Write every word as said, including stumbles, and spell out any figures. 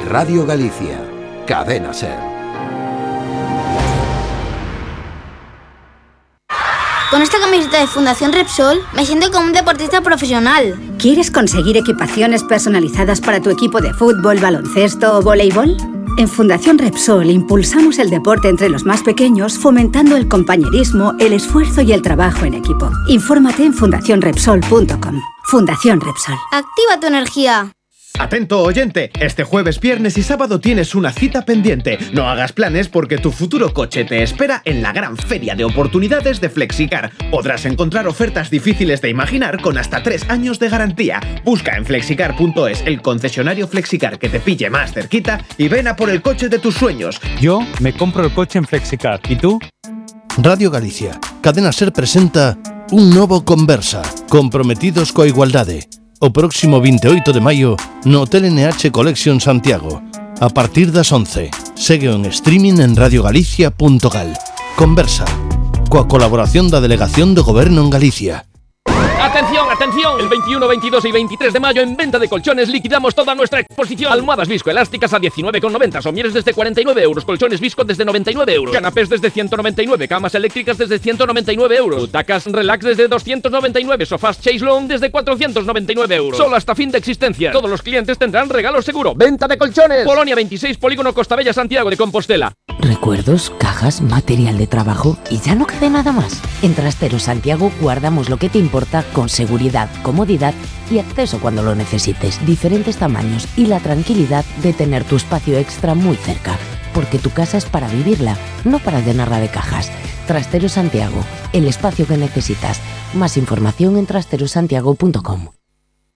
Radio Galicia, Cadena Ser. Con esta camiseta de Fundación Repsol me siento como un deportista profesional. ¿Quieres conseguir equipaciones personalizadas para tu equipo de fútbol, baloncesto o voleibol? En Fundación Repsol impulsamos el deporte entre los más pequeños, fomentando el compañerismo, el esfuerzo y el trabajo en equipo. Infórmate en fundación repsol punto com. Fundación Repsol. Activa tu energía. Atento oyente, este jueves, viernes y sábado tienes una cita pendiente. No hagas planes porque tu futuro coche te espera en la gran feria de oportunidades de Flexicar. Podrás encontrar ofertas difíciles de imaginar con hasta tres años de garantía. Busca en flexicar punto es el concesionario Flexicar que te pille más cerquita y ven a por el coche de tus sueños. Yo me compro el coche en Flexicar. ¿Y tú? Radio Galicia, Cadena Ser presenta un novo Conversa, comprometidos coa igualdade. O próximo veintiocho de maio no Hotel N H Collection Santiago, a partir das once. Segue en streaming en radio galicia punto gal. Conversa, coa colaboración da Delegación do Goberno en Galicia. ¡Atención, atención! El veintiuno, veintidós y veintitrés de mayo en venta de colchones liquidamos toda nuestra exposición. Almohadas viscoelásticas a diecinueve con noventa, somieres desde cuarenta y nueve euros, colchones visco desde noventa y nueve euros, canapés desde ciento noventa y nueve, camas eléctricas desde ciento noventa y nueve euros, butacas relax desde doscientos noventa y nueve, sofás Chase Long desde cuatrocientos noventa y nueve euros. Solo hasta fin de existencia. Todos los clientes tendrán regalo seguro. ¡Venta de colchones! Polonia veintiséis, Polígono Costabella, Santiago de Compostela. Recuerdos, cajas, material de trabajo y ya no queda nada más. En Trasteros Santiago guardamos lo que te importa con seguridad, comodidad y acceso cuando lo necesites. Diferentes tamaños y la tranquilidad de tener tu espacio extra muy cerca. Porque tu casa es para vivirla, no para llenarla de cajas. Trasteros Santiago, el espacio que necesitas. Más información en trasteros santiago punto com.